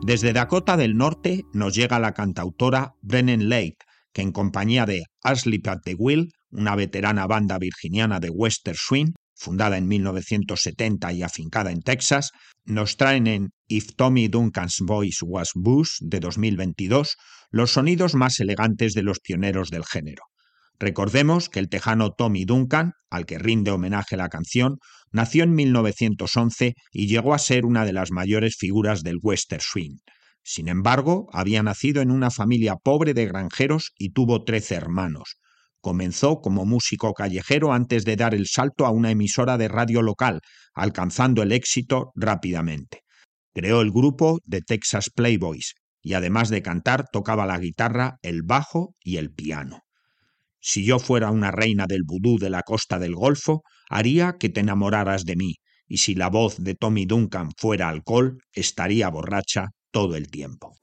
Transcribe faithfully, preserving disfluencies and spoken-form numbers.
Desde Dakota del Norte nos llega la cantautora Brennan Lake, que en compañía de Asleep at the Wheel, una veterana banda virginiana de western swing, fundada en mil novecientos setenta y afincada en Texas, nos traen en If Tommy Duncan's Voice Was Blues de dos mil veintidós los sonidos más elegantes de los pioneros del género. Recordemos que el tejano Tommy Duncan, al que rinde homenaje la canción, nació en mil novecientos once y llegó a ser una de las mayores figuras del western swing. Sin embargo, había nacido en una familia pobre de granjeros y tuvo trece hermanos. Comenzó como músico callejero antes de dar el salto a una emisora de radio local, alcanzando el éxito rápidamente. Creó el grupo The Texas Playboys y además de cantar tocaba la guitarra, el bajo y el piano. Si yo fuera una reina del vudú de la costa del Golfo, haría que te enamoraras de mí, y si la voz de Tommy Duncan fuera alcohol, estaría borracha todo el tiempo.